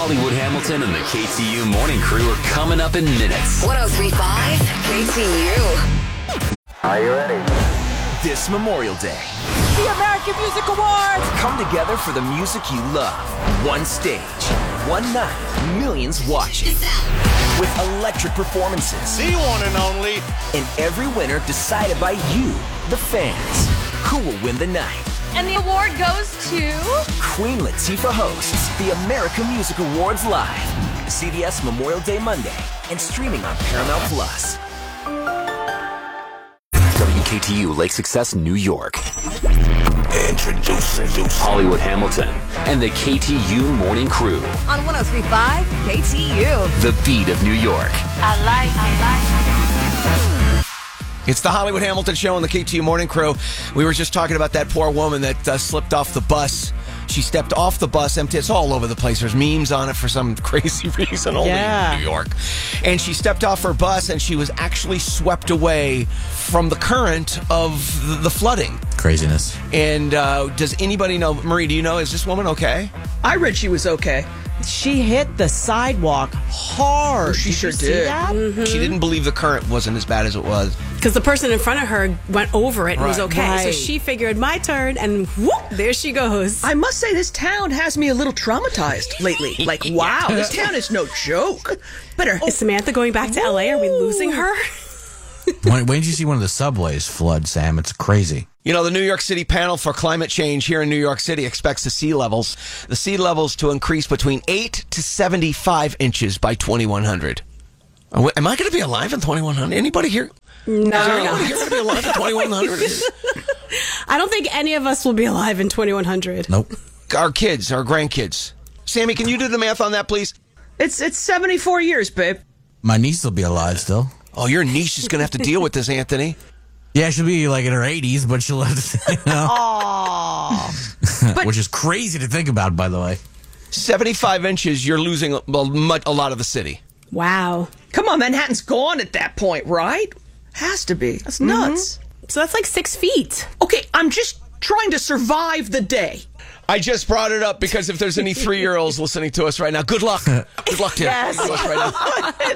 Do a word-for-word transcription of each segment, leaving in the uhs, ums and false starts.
Hollywood Hamilton and the K T U Morning Crew are coming up in minutes. one oh three point five K T U. Are you ready? This Memorial Day, the American Music Awards come together for the music you love. One stage, one night, millions watching. With electric performances. The one and only. And every winner decided by you, the fans. Who will win the night? And the award goes to... Queen Latifah hosts the American Music Awards live. C B S Memorial Day Monday and streaming on Paramount Plus. W K T U Lake Success, New York. Introducing Hollywood Hamilton and the K T U Morning Crew. On one oh three point five K T U. The beat of New York. I like, I like. It's the Hollywood Hamilton Show on the K T U Morning Crew. We were just talking about that poor woman that uh, slipped off the bus. She stepped off the bus empty. It's all over the place. There's memes on it for some crazy reason only Yeah. in New York. And she stepped off her bus and she was actually swept away from the current of the, the flooding. Craziness. And uh, does anybody know, Marie, do you know, is this woman okay? I read she was okay. She hit the sidewalk hard. She Did sure you see did. that? Mm-hmm. She didn't believe the current wasn't as bad as it was. Because the person in front of her went over it and was Right. okay. So Right. she figured, my turn, and whoop, there she goes. I must say, this town has me a little traumatized lately. Like, wow, this town is no joke. Better. Is Samantha going back to L A? Are we losing her? When, when did you see one of the subways flood, Sam? It's crazy. You know, the New York City Panel for Climate Change here in New York City expects the sea levels, the sea levels to increase between eight to seventy-five inches by twenty-one hundred. Oh, am I going to be alive in twenty-one hundred? Anybody here? No, Is there you're anyone not. here going to be alive in twenty-one hundred? I don't think any of us will be alive in twenty-one hundred. Nope. Our kids, our grandkids. Sammy, can you do the math on that, please? It's it's seventy-four years, babe. My niece will be alive still. Oh, your niece is going to have to deal with this, Anthony. Yeah, she'll be like in her eighties, but she'll have to, you know. Aww. Which is crazy to think about, by the way. seventy-five inches, you're losing a, well, mu- a lot of the city. Wow. Come on, Manhattan's gone at that point, right? Has to be. That's nuts. So that's like six feet. Okay, I'm just trying to survive the day. I just brought it up because if there's any three-year-olds listening to us right now, good luck. Good luck to, Yes. to us right now.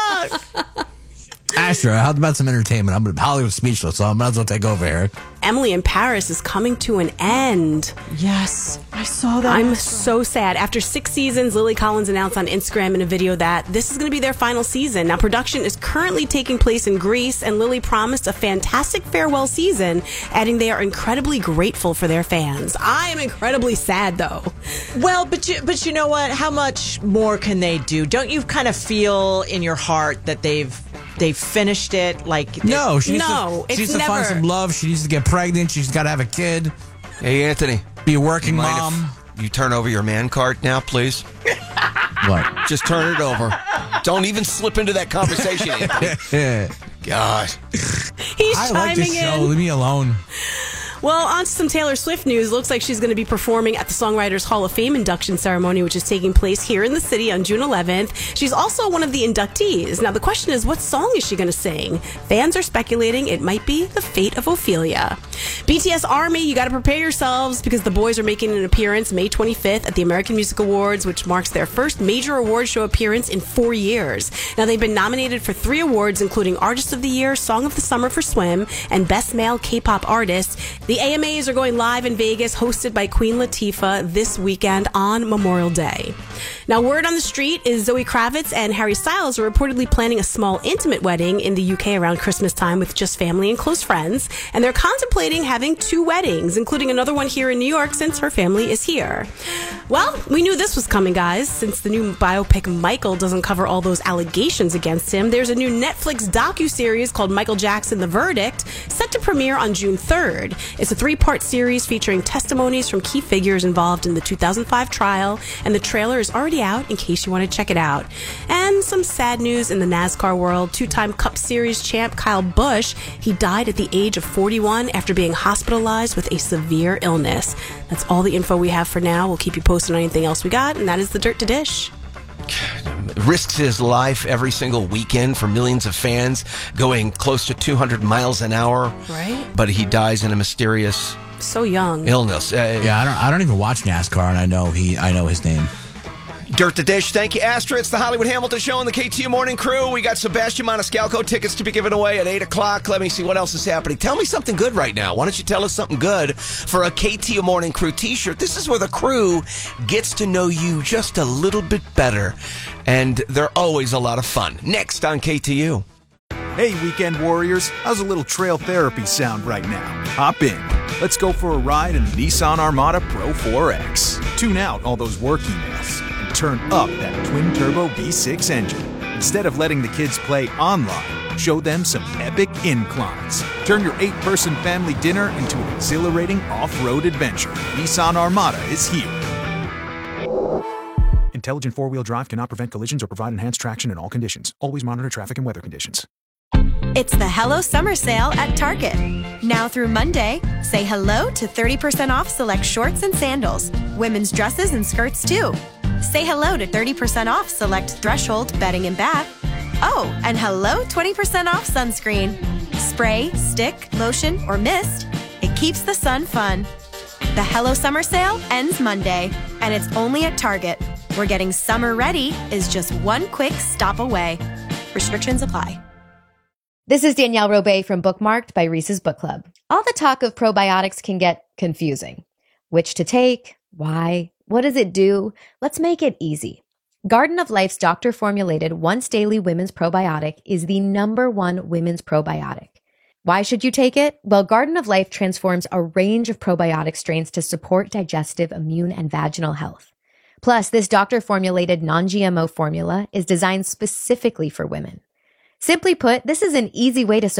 Good luck. Astra, how about some entertainment? I'm Hollywood speechless, so I might as well take over here. Emily in Paris is coming to an end. Yes, I saw that. I'm so sad. After six seasons, Lily Collins announced on Instagram in a video that this is going to be their final season. Now, production is currently taking place in Greece, and Lily promised a fantastic farewell season, adding they are incredibly grateful for their fans. I am incredibly sad, though. Well, but you, but you know what? How much more can they do? Don't you kind of feel in your heart that they've they've finished it? Like No, she needs, No, to, she it's needs to find never- some love. She needs to get pregnant. She's got to have a kid. Hey, Anthony. Be a working Mind mom. if you turn over your man card now, please? What? Just turn it over. Don't even slip into that conversation, Anthony. God. He's I like this chiming show. in. Leave me alone. Well, on to some Taylor Swift news. Looks like she's going to be performing at the Songwriters Hall of Fame induction ceremony, which is taking place here in the city on June eleventh. She's also one of the inductees. Now, the question is, what song is she going to sing? Fans are speculating it might be The Fate of Ophelia. B T S Army, you got to prepare yourselves because the boys are making an appearance May twenty-fifth at the American Music Awards, which marks their first major award show appearance in four years. Now, they've been nominated for three awards, including Artist of the Year, Song of the Summer for Swim, and Best Male K-Pop Artist. The A M As are going live in Vegas, hosted by Queen Latifah this weekend on Memorial Day. Now, word on the street is Zoe Kravitz and Harry Styles are reportedly planning a small intimate wedding in the U K around Christmas time with just family and close friends. And they're contemplating having two weddings, including another one here in New York since her family is here. Well, we knew this was coming, guys. Since the new biopic Michael doesn't cover all those allegations against him, there's a new Netflix docuseries called Michael Jackson: The Verdict, set to premiere on June third. It's a three-part series featuring testimonies from key figures involved in the two thousand five trial, and the trailer is already out in case you want to check it out. And some sad news in the NASCAR world. Two-time Cup Series champ Kyle Busch, he died at the age of forty-one after being hospitalized with a severe illness. That's all the info we have for now. We'll keep you posted on anything else we got, and that is the Dirt to Dish. Risks his life every single weekend for millions of fans, going close to two hundred miles an hour. Right. But he dies in a mysterious So young. illness. Uh, Yeah, I don't. I don't even watch NASCAR, and I know he. I know his name. Dirt to Dish. Thank you, Astra. It's the Hollywood Hamilton Show and the K T U Morning Crew. We got Sebastian Maniscalco tickets to be given away at eight o'clock. Let me see what else is happening. Tell me something good right now. Why don't you tell us something good for a K T U Morning Crew t-shirt? This is where the crew gets to know you just a little bit better. And they're always a lot of fun. Next on K T U. Hey, weekend warriors. How's a little trail therapy sound right now? Hop in. Let's go for a ride in the Nissan Armada Pro four X. Tune out all those work emails and turn up that twin-turbo V six engine. Instead of letting the kids play online, show them some epic inclines. Turn your eight-person family dinner into an exhilarating off-road adventure. Nissan Armada is here. Intelligent four-wheel drive cannot prevent collisions or provide enhanced traction in all conditions. Always monitor traffic and weather conditions. It's the Hello Summer Sale at Target. Now through Monday, say hello to thirty percent off select shorts and sandals, women's dresses and skirts too. Say hello to thirty percent off select Threshold bedding and bath. Oh, and hello twenty percent off sunscreen. Spray, stick, lotion, or mist. It keeps the sun fun. The Hello Summer Sale ends Monday, and it's only at Target, where getting summer ready is just one quick stop away. Restrictions apply. This is Danielle Robay from Bookmarked by Reese's Book Club. All the talk of probiotics can get confusing. Which to take? Why? What does it do? Let's make it easy. Garden of Life's doctor-formulated once-daily women's probiotic is the number one women's probiotic. Why should you take it? Well, Garden of Life transforms a range of probiotic strains to support digestive, immune, and vaginal health. Plus, this doctor-formulated non-G M O formula is designed specifically for women. Simply put, this is an easy way to